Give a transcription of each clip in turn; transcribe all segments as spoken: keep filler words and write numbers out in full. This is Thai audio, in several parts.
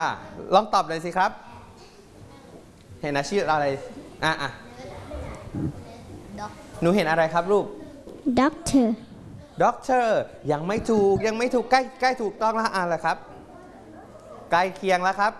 อ่ะลองตอบเลยสิครับเห็นอาชีพอะไรอ่ะอ่ะหนูเห็นอะไรครับลูก Doctor Doctor ยังไม่ถูกยังไม่ถูกใกล้ใกล้ถูกต้องแล้วอ่านแล้วครับใกล้เคียงแล้วครับ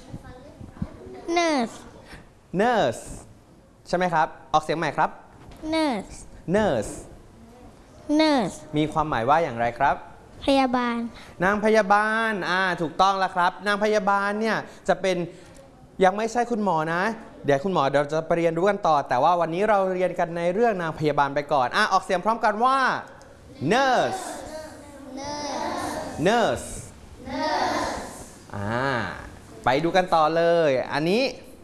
Nurse Nurse ใช่ไหมครับออกเสียงใหม่ครับ Nurse Nurse Nurse มีความหมายว่าอย่างไรครับพยาบาลนางพยาบาลอ่าถูกต้องแล้วครับนางพยาบาลเนี่ยจะเป็นยังไม่ใช่คุณหมอนะเดี๋ยวคุณหมอเดี๋ยวจะไปเรียนรู้กันต่อแต่ว่าวันนี้เราเรียนกันในเรื่องนางพยาบาลไปก่อนอ่ะออกเสียงพร้อมกันว่า nurse nurse อ่าไปดูกันต่อเลยอันนี้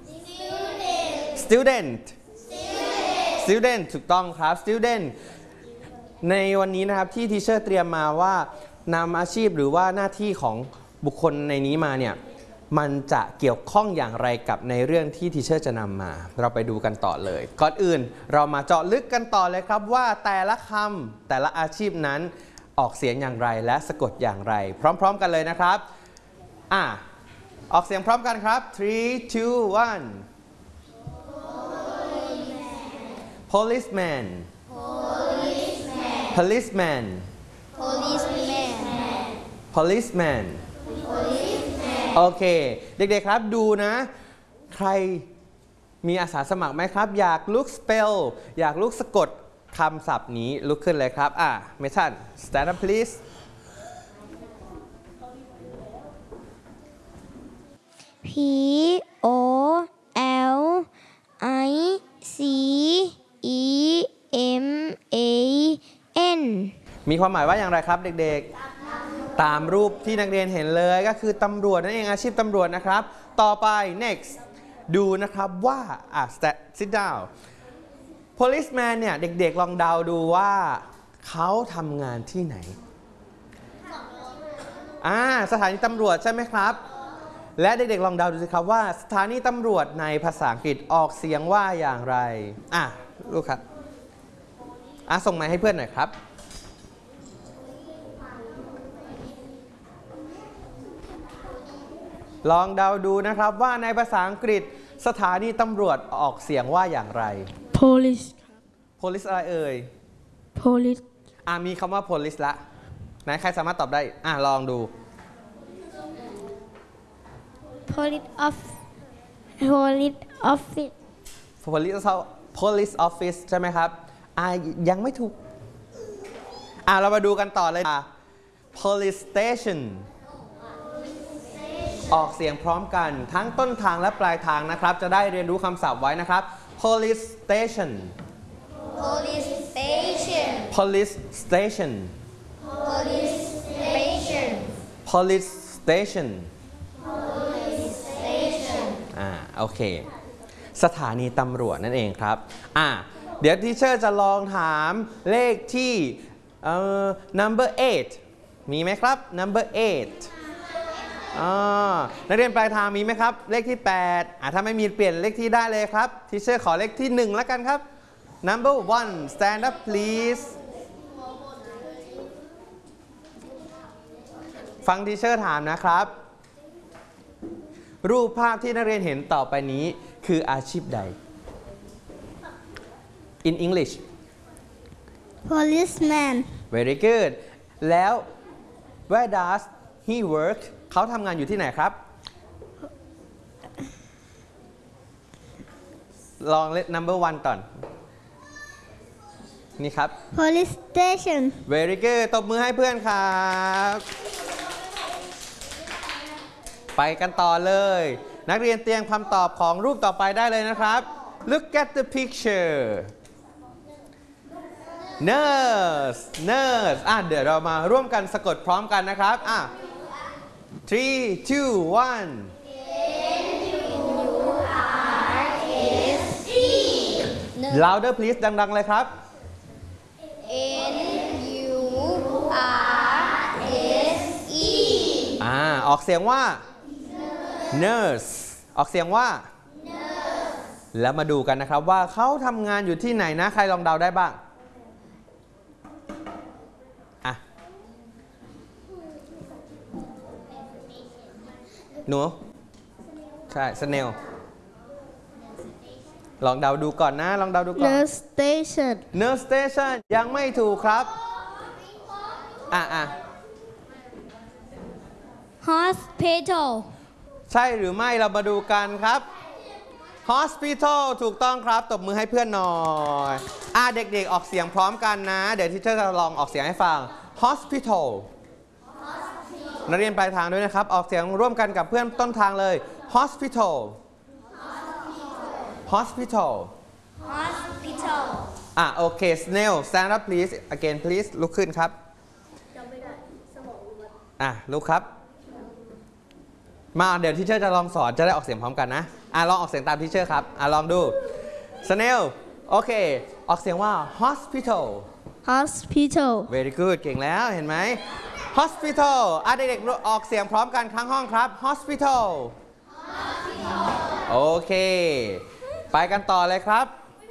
student student ถูกต้องครับ student ในวันนี้นะครับที่ทีเชอร์เตรียมมาว่านำอาชีพหรือว่าหน้าที่ของบุคคลในนี้มาเนี่ยมันจะเกี่ยวข้องอย่างไรกับในเรื่องที่ทีเชอร์จะนำมาเราไปดูกันต่อเลยก่อนอื่นเรามาเจาะลึกกันต่อเลยครับว่าแต่ละคำแต่ละอาชีพนั้นออกเสียงอย่างไรและสะกดอย่างไรพร้อมๆกันเลยนะครับอ่ะออกเสียงพร้อมกันครับ three two one policeman policeman Policeman policeman โอเคเด็กๆครับดูนะใครมีอาสาสมัครไหมครับอยากลุกสเปลอยากลุกสะกดคำศัพท์นี้ลุกขึ้นเลยครับอ่ะเมทัน stand up please P O L I C E M A N มีความหมายว่าอย่างไรครับเด็กๆตามรูปที่นักเรียนเห็นเลยก็คือตำรวจนั่นเองอาชีพตำรวจนะครับต่อไป next ดูนะครับว่าอ่ะ sit down policeman เนี่ยเด็กๆลองเดาดูว่าเขาทำงานที่ไหนอ่าสถานีตำรวจใช่ไหมครับและเด็กๆลองเดาดูสิครับว่าสถานีตำรวจในภาษาอังกฤษออกเสียงว่าอย่างไรอ่ะลูกครับอ่ะส่งมาให้เพื่อนหน่อยครับลองเดาดูนะครับว่าในภาษาอังกฤษสถานีตำรวจออกเสียงว่าอย่างไร Police police อะไรเอ่ย Police อ่ะมีคำว่า police ละไหนใครสามารถตอบได้อ่ะลองดู Police of Police Office police police office ใช่ไหมครับอ่ะยังไม่ถูกอ่ะเรามาดูกันต่อเลยอ่ะ police station ออกเสียงพร้อมกันทั้งต้นทางและปลายทางนะครับจะได้เรียนรู้คำศัพท์ไว้นะครับ police station Police Station police station Police Station police station Police Station อ่าโอเคสถานีตำรวจนั่นเองครับอ่าเดี๋ยวทีเชอร์จะลองถามเลขที่เอ่อ number eight มีไหมครับ number eightอ่านักเรียนปลายทางมีไหมครับเลขที่แปดอ่าถ้าไม่มีเปลี่ยนเลขที่ได้เลยครับทีเชอร์ขอเลขที่หนึ่งแล้วกันครับ number one stand up please ฟังทีเชอร์ถามนะครับรูปภาพที่นักเรียนเห็นต่อไปนี้คืออาชีพใด in English Policeman very good แล้ว where does he work เขาทำงานอยู่ที่ไหนครับลองเล่น number one ก่อนนี่ครับ Police Station very good ตบมือให้เพื่อนครับไปกันต่อเลยนักเรียนเตรียมคำตอบของรูปต่อไปได้เลยนะครับ look at the picture nurse nurse อ่ะเดี๋ยวเรามาร่วมกันสะกดพร้อมกันนะครับอ่ะ three two one louder please ดังๆเลยครับ N U R S E อ่าออกเสียงว่า nurse ออกเสียงว่า Nurse แล้วมาดูกันนะครับว่าเขาทำงานอยู่ที่ไหนนะใครลองเดาได้บ้างอ่ะหนูใช่ snail ลองเดาดูก่อนนะ ลองเดาดูก่อน Nurse station nurse station ยังไม่ถูกครับ อ่ะอ่ะ Hospital ใช่หรือไม่เรามาดูกันครับ hospital ถูกต้องครับ ตบมือให้เพื่อนหน่อย อ่ะเด็กๆออกเสียงพร้อมกันนะ เดี๋ยวที่เชอร์จะลองออกเสียงให้ฟัง hospital นักเรียนปลายทางด้วยนะครับ ออกเสียงร่วมกันกับเพื่อนต้นทางเลย hospital hospital Hospital อ่ะโอเค snail stand up please again please ลุกขึ้นครับอ่ะลุกครับ มาเดี๋ยวที่เชอร์จะลองสอนจะได้ออกเสียงพร้อมกันนะอ่ะลองออกเสียงตามที่เชอร์ครับอ่ะลองดู snail โอเคออกเสียงว่า hospital Hospital very good เก่งแล้วเห็นไหม hospital อ่ะเด็กๆออกเสียงพร้อมกันทั้งห้องครับ hospital โอเคไปกันต่อเลยครับ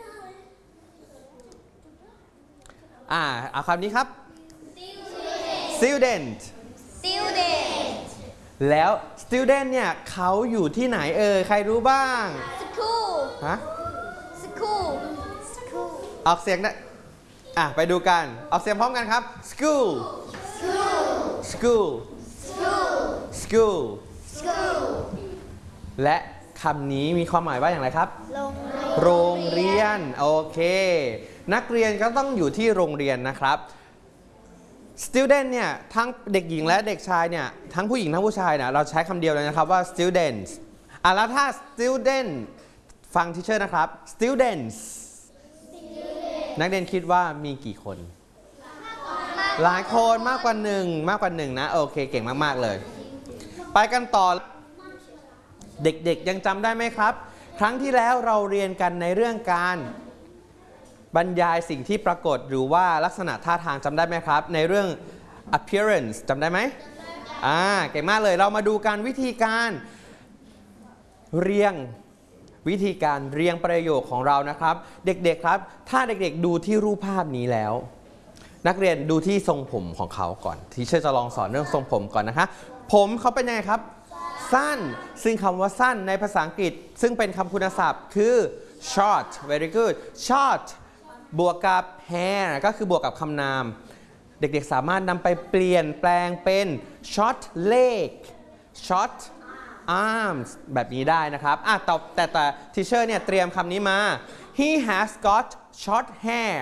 อ่าเอาคำนี้ครับ student Student แล้ว student เนี่ยเขาอยู่ที่ไหนเอ่ยใครรู้บ้าง School ฮะ School School ออกเสียงนะอ่ะไปดูกันออกเสียงพร้อมกันครับ school school school School และคำนี้มีความหมายว่าอย่างไรครับโรงเรียนโรงเรียนโอเค นักเรียนก็ต้องอยู่ที่โรงเรียนนะครับ student เนี่ยทั้งเด็กหญิงและเด็กชายเนี่ยทั้งผู้หญิงทั้งผู้ชายเนี่ยเราใช้คำเดียวเลยนะครับว่า students อ่ะแล้วถ้า student ฟังทีเชอร์นะครับ students นักเรียนคิดว่ามีกี่คน หลายคนมากกว่าหนึ่งมากกว่าหนึ่งนะโอเคเก่งมากๆเลย ไปกันต่อเด็กๆยังจำได้ไหมครับ ครั้งที่แล้วเราเรียนกันในเรื่องการบรรยายสิ่งที่ปรากฏหรือว่าลักษณะท่าทางจำได้ไหมครับ ในเรื่อง appearance จำได้ไหมอ่าเก่งมากเลยเรามาดูการวิธีการเรียงวิธีการเรียงประโยคของเรานะครับ เด็กๆครับถ้าเด็กๆดูที่รูปภาพนี้แล้ว นักเรียนดูที่ทรงผมของเขาก่อนที่เชื่อจะลองสอนเรื่องทรงผมก่อนนะคะผมเขาเป็นยังไงครับสั้นซึ่งคำว่าสั้นในภาษาอังกฤษซึ่งเป็นคำคุณศัพท์คือ short very good short บวกกับ hair ก็คือบวกกับคำนามเด็กๆสามารถนำไปเปลี่ยนแปลงเป็น short leg short arms แบบนี้ได้นะครับอ่ะแต่แต่แต่ทีเชอร์เนี่ยเตรียมคำนี้มา he has got short hair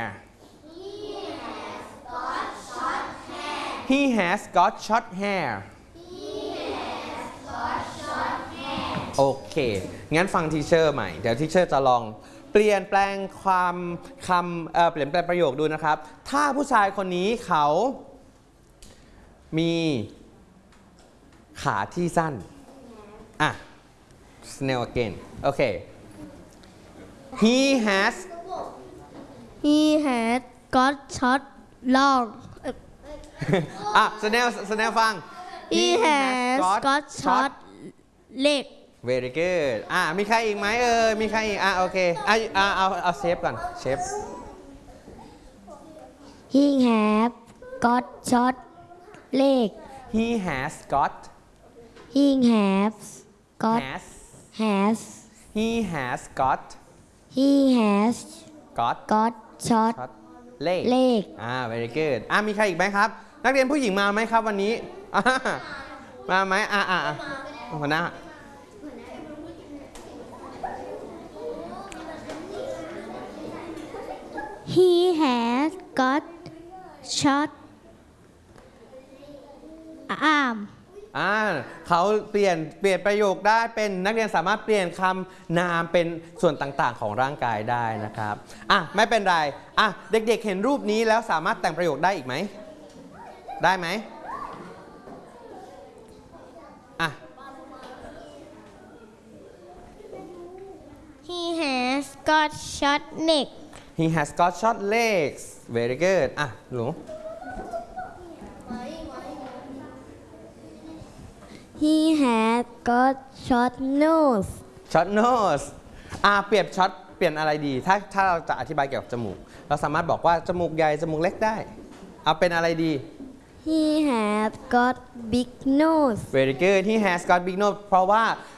he has got short hairโอเค งั้นฟังทีเชอร์ใหม่ เดี๋ยวทีเชอร์จะลองเปลี่ยนแปลงความคำเอ่อเปลี่ยนแปลงประโยคดูนะครับ ถ้าผู้ชายคนนี้เขามีขาที่สั้น อ่ะ snail again โอเค he has He had got short long อ่ะ snail snail ฟัง He has got short leg very good อ่ะมีใครอีกไหมเออมีใครอีกอ่ะโอเคอ่ะอ่ะเอาเอาเชฟก่อนเชฟ He have got short leg he has got He has got has has he has got He has got got short short leg leg อ่า very good อ่ะมีใครอีกไหมครับ นักเรียนผู้หญิงมาไหมครับวันนี้อ่ะมาไหมอ่ะอ่ะอ่ะหัวหน้า He has got short arm อ่าเขาเปลี่ยนเปลี่ยนประโยคได้เป็นนักเรียนสามารถเปลี่ยนคำนามเป็นส่วนต่างๆของร่างกายได้นะครับอ่ะไม่เป็นไรอ่ะเด็กๆเห็นรูปนี้แล้วสามารถแต่งประโยคได้อีกไหมได้ไหมอ่ะ He has got short neck he has got short legs very good อ่ะหนู He has got short nose short nose อ่ะเปรียบช็อตเปลี่ยนอะไรดีถ้าถ้าเราจะอธิบายเกี่ยวกับจมูกเราสามารถบอกว่าจมูกใหญ่จมูกเล็กได้เอาเป็นอะไรดี He has got big nose very good he has got big nose เพราะว่า